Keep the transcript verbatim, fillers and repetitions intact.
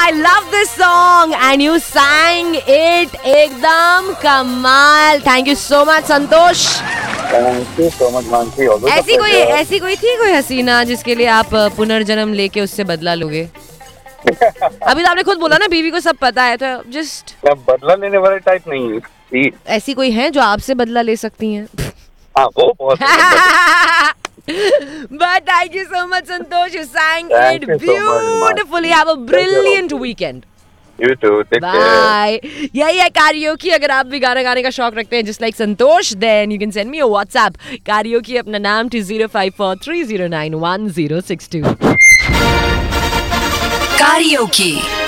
I love this song and you sang it एकदम कमाल. Thank you so much Santosh. Thank you so much, Mansi. Always a ऐसी कोई pleasure. ऐसी कोई थी कोई हसीना जिसके लिए आप पुनर्जन्म लेके उससे बदला लोगे? अभी तो आपने खुद बोला ना बीवी को सब पता है, तो जस्ट मैं बदला लेने वाले टाइप नहीं हूँ. जी. ऐसी कोई है जो आपसे बदला ले सकती हैं? हाँ, वो बहुत. But thank you so much Santosh, you sang Thank it you so much, Mansi. beautifully. Have a brilliant weekend. You too. Take care. Bye. यही है karaoke. अगर आप भी गाना गाने का शौक रखते हैं just like Santosh, then you can send me a WhatsApp karaoke अपना नाम to zero five four three zero nine one zero six two. Karaoke.